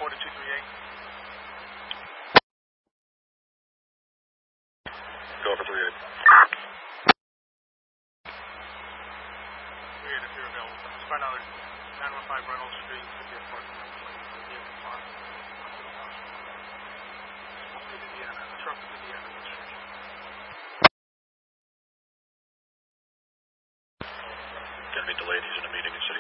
report to 238. Go for 38. 38 if you're available. Let's find out 915 Reynolds Street, City of Park. Indiana. The truck is Indiana registration. Gonna be delayed. He's in a meeting at